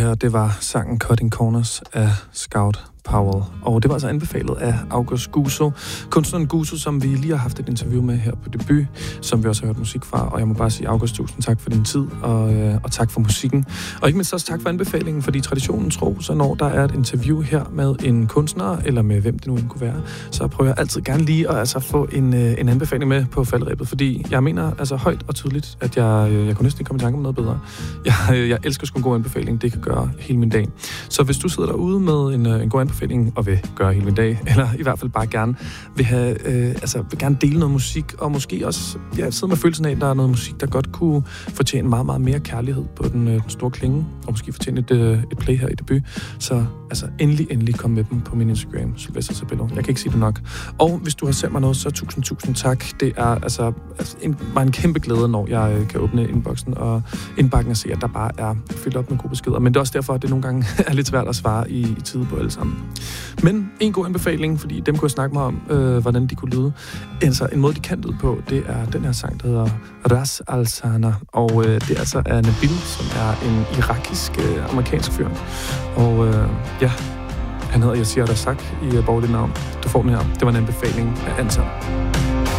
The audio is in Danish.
her, det var sangen Cutting Corners af Scout Powell. Og det var altså anbefalet af August Gusso. Kunstneren Gusso, som vi lige har haft et interview med her på Debut, som vi også har hørt musik fra. Og jeg må bare sige, August, tusind tak for din tid, og tak for musikken. Og ikke mindst også tak for anbefalingen, fordi traditionen tro, så når der er et interview her med en kunstner, eller med hvem det nu end kunne være, så prøver jeg altid gerne lige at få en anbefaling med på faldrebet, fordi jeg mener altså højt og tydeligt, at jeg kunne næsten ikke komme i tanke om noget bedre. Jeg elsker sgu en god anbefaling, det kan gøre hele min dag. Så hvis du sidder derude med en god anbefaling, og vil gøre hele min dag, eller i hvert fald bare gerne vil gerne dele noget musik, og måske også sidde med følelsen af, at der er noget musik, der godt kunne fortjene meget, meget mere kærlighed på den store klinge, og måske fortjene et play her i Debut. Så altså endelig kom med dem på min Instagram, Sylvester Sabello. Jeg kan ikke sige det nok. Og hvis du har sendt mig noget, så tusind tak. Det er bare en kæmpe glæde, når jeg kan åbne inboxen og indbakken og se, at der bare er fyldt op med gode beskeder. Men det er også derfor, at det nogle gange er lidt svært at svare i tide på alle sammen. Men en god anbefaling, fordi dem kunne jeg snakke mig om, hvordan de kunne lyde. Altså en måde, de kan lyde på, det er den her sang, der hedder Ras Al-Sana. Og det er altså af Nabil, som er en irakisk-amerikansk fyr. Og han hedder Yasir Razak i borgerligt navn. Du får den her. Det var en anbefaling af Anton.